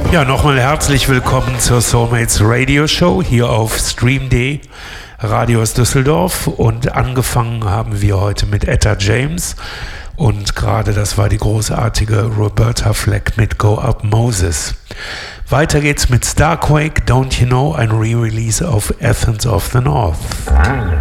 Ja, nochmal herzlich willkommen zur Soulmates Radio Show hier auf Stream.de, Radio aus Düsseldorf. Und angefangen haben wir heute mit Etta James. Und gerade das war die großartige Roberta Fleck mit Go Up Moses. Weiter geht's mit Starquake, Don't You Know, ein Re-Release auf Athens of the North.